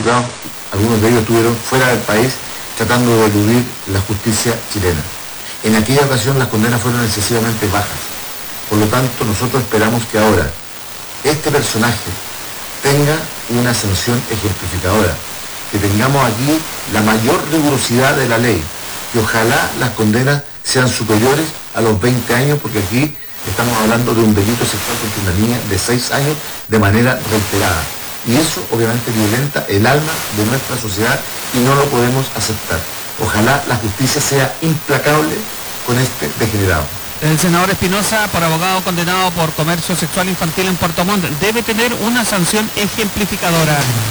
involucrados, algunos de ellos estuvieron fuera del país tratando de eludir la justicia chilena. En aquella ocasión las condenas fueron excesivamente bajas. Por lo tanto, nosotros esperamos que ahora este personaje tenga una sanción ejemplificadora, que tengamos aquí la mayor rigurosidad de la ley, que ojalá las condenas sean superiores a los 20 años, porque aquí estamos hablando de un delito sexual contra una niña de 6 años de manera reiterada. Y eso obviamente violenta el alma de nuestra sociedad y no lo podemos aceptar. Ojalá la justicia sea implacable con este degenerado. El senador Espinosa, por abogado condenado por comercio sexual infantil en Puerto Montt, debe tener una sanción ejemplificadora.